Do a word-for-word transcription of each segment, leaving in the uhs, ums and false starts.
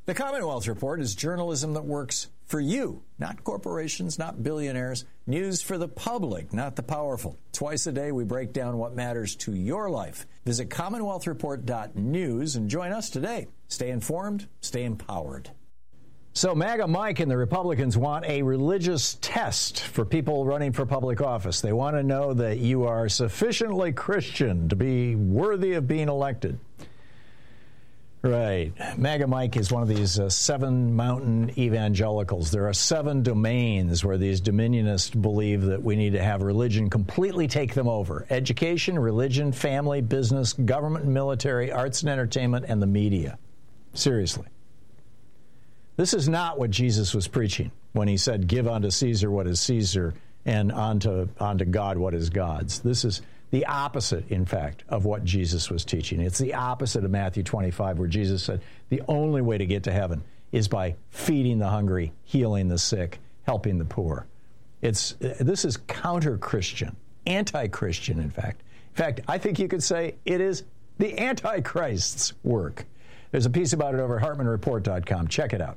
The Commonwealth Report is journalism that works for you, not corporations, not billionaires. News for the public, not the powerful. Twice a day, we break down what matters to your life. Visit commonwealth report dot news and join us today. Stay informed, stay empowered. So MAGA Mike and the Republicans want a religious test for people running for public office. They want to know that you are sufficiently Christian to be worthy of being elected. Right. MAGA Mike is one of these uh, seven mountain evangelicals. There are seven domains where these dominionists believe that we need to have religion completely take them over. Education, religion, family, business, government and military, arts and entertainment, and the media. Seriously. This is not what Jesus was preaching when he said, give unto Caesar what is Caesar and unto, unto God what is God's. This is the opposite, in fact, of what Jesus was teaching. It's the opposite of Matthew twenty-five, where Jesus said the only way to get to heaven is by feeding the hungry, healing the sick, helping the poor. It's this is counter-Christian, anti-Christian, in fact. In fact, I think you could say it is the Antichrist's work. There's a piece about it over at hartman report dot com. Check it out.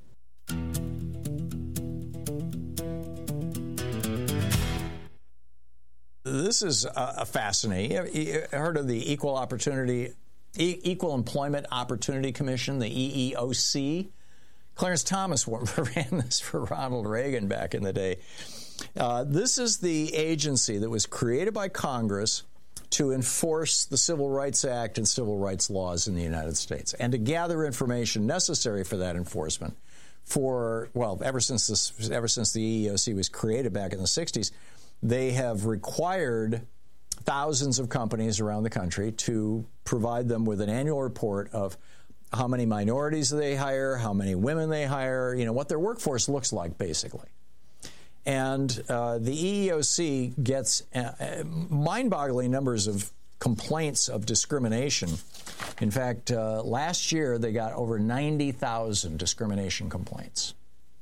This is a fascinating. You heard of the Equal Opportunity, Equal Employment Opportunity Commission, the E E O C? Clarence Thomas ran this for Ronald Reagan back in the day. Uh, this is the agency that was created by Congress to enforce the Civil Rights Act and civil rights laws in the United States, and to gather information necessary for that enforcement. For well, ever since this, ever since the E E O C was created back in the sixties. They have required thousands of companies around the country to provide them with an annual report of how many minorities they hire, how many women they hire, you know, what their workforce looks like, basically. And uh, the E E O C gets uh, mind-boggling numbers of complaints of discrimination. In fact, uh, last year they got over ninety thousand discrimination complaints.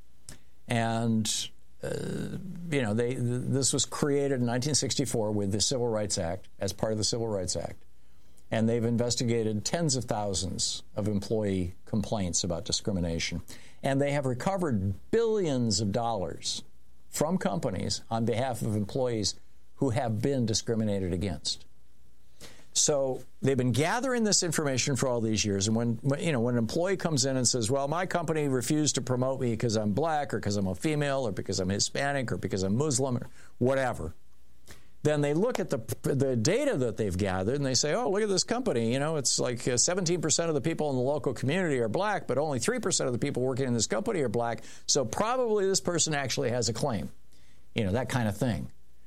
And Uh, you know, they, th- this was created in nineteen sixty-four with the Civil Rights Act, as part of the Civil Rights Act. And they've investigated tens of thousands of employee complaints about discrimination. And they have recovered billions of dollars from companies on behalf of employees who have been discriminated against. So they've been gathering this information for all these years. And when, you know, when an employee comes in and says, well, my company refused to promote me because I'm black or because I'm a female or because I'm Hispanic or because I'm Muslim or whatever, then they look at the the data that they've gathered and they say, oh, look at this company. You know, it's like seventeen percent of the people in the local community are black, but only three percent of the people working in this company are black. So probably this person actually has a claim, you know, that kind of thing.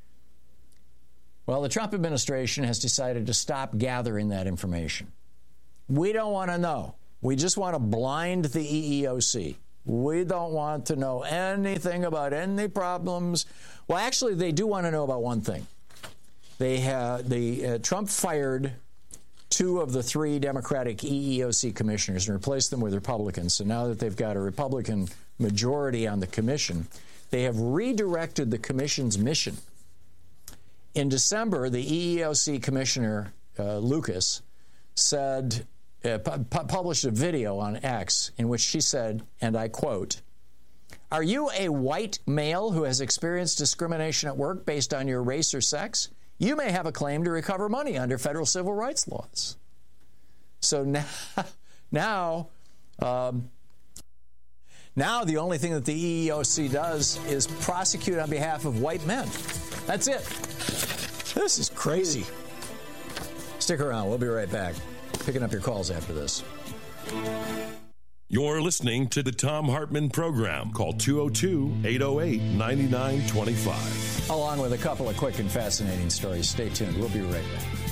Well, the Trump administration has decided to stop gathering that information. We don't want to know. We just want to blind the E E O C. We don't want to know anything about any problems. Well, actually, they do want to know about one thing. They have the uh, Trump fired two of the three Democratic E E O C commissioners and replaced them with Republicans. So now that they've got a Republican majority on the commission, they have redirected the commission's mission. In December, the E E O C Commissioner, uh, Lucas, said, uh, pu- published a video on X in which she said, and I quote, "Are you a white male who has experienced discrimination at work based on your race or sex? You may have a claim to recover money under federal civil rights laws." So now, now, um, now the only thing that the E E O C does is prosecute on behalf of white men. That's it. This is crazy. Stick around. We'll be right back. Picking up your calls after this. You're listening to the Thom Hartmann Program. Call two oh two, eight oh eight, nine nine two five. Along with a couple of quick and fascinating stories. Stay tuned. We'll be right back.